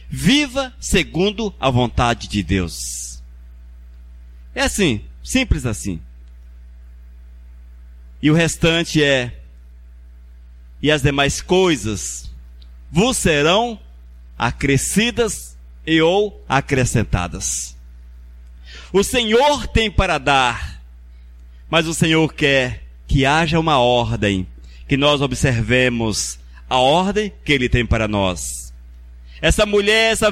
Viva segundo a vontade de Deus. É assim, simples assim. E o restante é: e as demais coisas vos serão acrescidas e ou acrescentadas. O Senhor tem para dar, mas o Senhor quer que haja uma ordem, que nós observemos a ordem que Ele tem para nós. Essa mulher, essa